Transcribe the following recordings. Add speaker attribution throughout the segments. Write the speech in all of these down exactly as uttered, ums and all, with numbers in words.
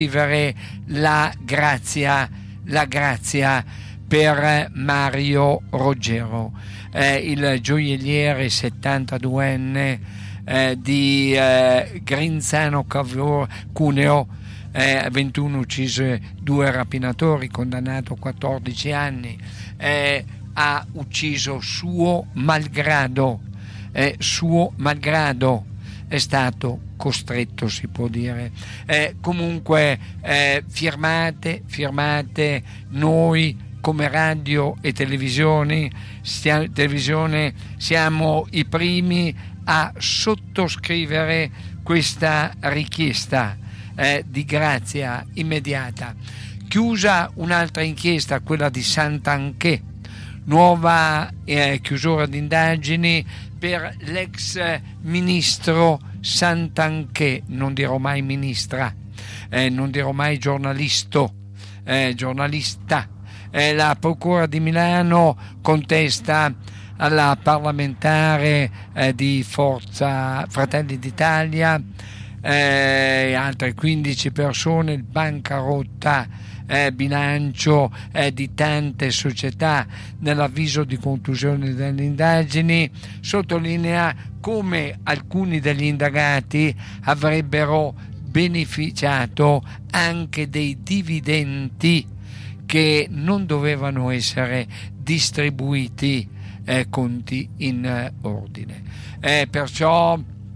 Speaker 1: scrivere la grazia, la grazia per Mario Roggero, eh, il gioielliere settantaduenne eh, di eh, Grinzano Cuneo, eh, ventuno uccise due rapinatori, condannato a quattordici anni, eh, ha ucciso suo malgrado, eh, suo malgrado, è stato costretto, si può dire. Eh, comunque eh, firmate, firmate, noi come radio e televisione, stia, televisione siamo i primi a sottoscrivere questa richiesta eh, di grazia immediata. Chiusa un'altra inchiesta, quella di Santanchè, nuova eh, chiusura di indagini per l'ex ministro Santanchè, non dirò mai ministra, eh, non dirò mai giornalisto, eh, giornalista. Eh, la Procura di Milano contesta alla parlamentare eh, di Forza Fratelli d'Italia e eh, altre quindici persone il bancarotta Eh, bilancio eh, di tante società. Nell'avviso di conclusione delle indagini sottolinea come alcuni degli indagati avrebbero beneficiato anche dei dividendi che non dovevano essere distribuiti, eh, conti in eh, ordine. Eh, perciò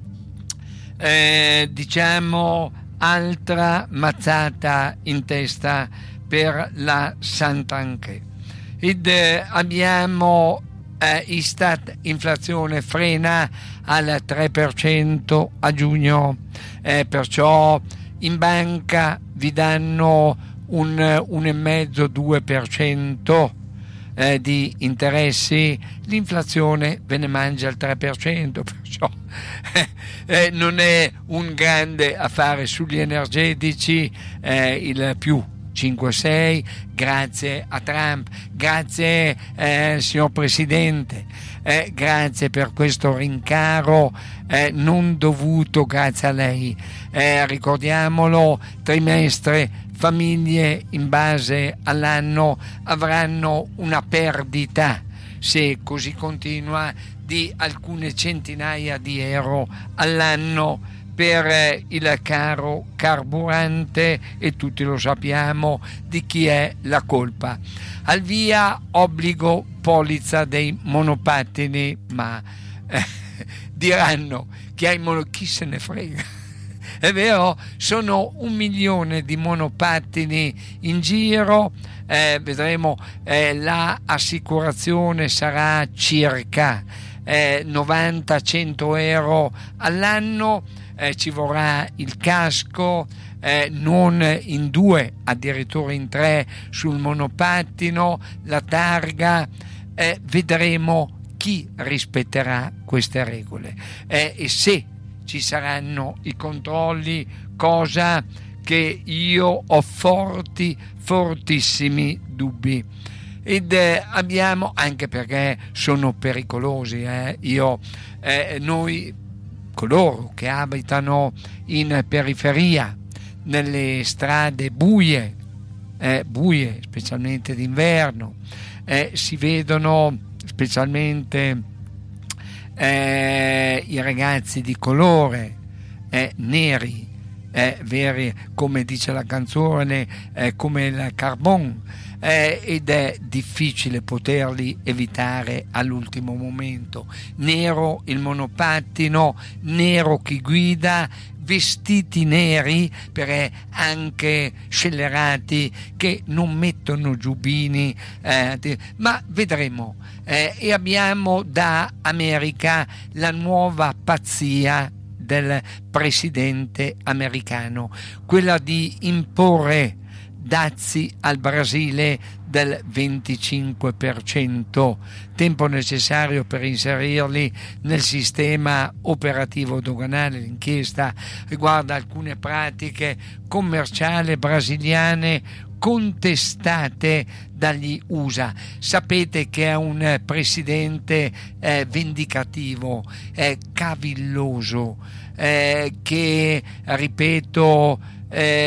Speaker 1: eh, diciamo altra mazzata in testa per la Santanchè. Ed eh, abbiamo eh, Istat, inflazione frena al tre per cento a giugno, eh, perciò in banca vi danno un uno virgola cinque due per cento eh, di interessi, l'inflazione ve ne mangia il tre per cento, perciò eh, non è un grande affare. Sugli energetici eh, il più cinque sei, grazie a Trump, grazie eh, signor Presidente, eh, grazie per questo rincaro eh, non dovuto, grazie a lei, eh, ricordiamolo, trimestre, famiglie in base all'anno avranno una perdita, se così continua, di alcune centinaia di euro all'anno per il caro carburante, e tutti lo sappiamo di chi è la colpa. Al via obbligo polizza dei monopattini, ma eh, diranno chi ha i mono, chi se ne frega. È vero, sono un milione di monopattini in giro, eh, vedremo, eh, la assicurazione sarà circa eh, novanta cento euro all'anno, eh, ci vorrà il casco, eh, non in due, addirittura in tre sul monopattino, la targa, eh, vedremo chi rispetterà queste regole eh, e se ci saranno i controlli, cosa che io ho forti, fortissimi dubbi. Ed eh, abbiamo, anche perché sono pericolosi, eh, io, eh, noi, coloro che abitano in periferia, nelle strade buie, eh, buie specialmente d'inverno, eh, si vedono specialmente Eh, i ragazzi di colore, eh, neri, eh, veri, come dice la canzone, eh, come il carbon, eh, ed è difficile poterli evitare all'ultimo momento. Nero il monopattino, nero chi guida, vestiti neri, perché anche scellerati che non mettono giubbini, eh, ma vedremo. Eh, e abbiamo da America la nuova pazzia del presidente americano, quella di imporre dazi al Brasile del venticinque per cento, tempo necessario per inserirli nel sistema operativo doganale. L'inchiesta riguarda alcune pratiche commerciali brasiliane contestate dagli U S A. Sapete che è un presidente eh, vendicativo, eh, cavilloso, eh, che, ripeto, eh,